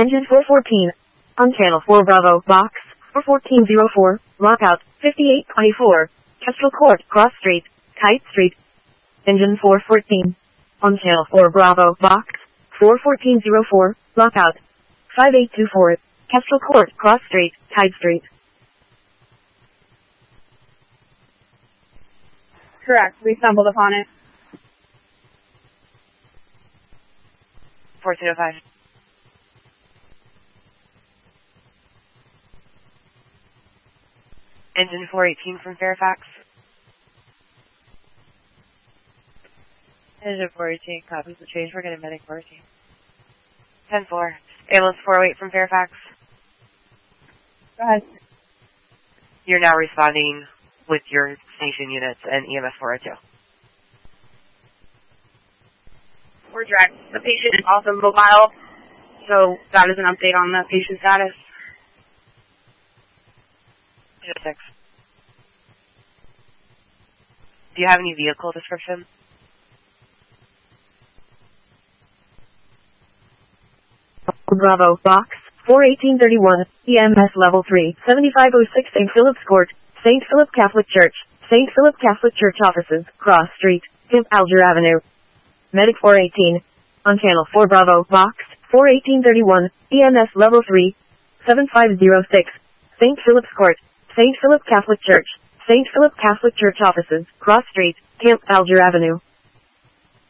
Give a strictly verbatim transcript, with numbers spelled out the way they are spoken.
Engine four fourteen. On channel four Bravo, box, four fourteen oh four, lockout, fifty-eight twenty-four, Kestrel Court, Cross Street, Kite Street. Engine four fourteen. On channel four Bravo, box, four fourteen oh four, lockout, five eight two four, Kestrel Court, Cross Street, Kite Street. Correct. We stumbled upon it. fourteen oh five. Engine four eighteen from Fairfax. Engine four eighteen, copies the change. We're getting medic four eighteen. ten four. Ambulance four oh eight from Fairfax. Go ahead. You're now responding with your station units and E M S four oh two. We're direct. The patient is also mobile, so that is an update on the patient status. six. Do you have any vehicle description? Bravo, box, four eighteen thirty-one, E M S level three, seventy-five oh six Saint Philip's Court, Saint Philip Catholic Church, Saint Philip Catholic Church offices, Cross Street, Camp Alger Avenue. Medic four eighteen. On channel four Bravo, box, four eighteen thirty-one, E M S level three, seventy-five oh six, Saint Philip's Court, Saint Philip Catholic Church, Saint Philip Catholic Church offices, Cross Street, Camp Alger Avenue.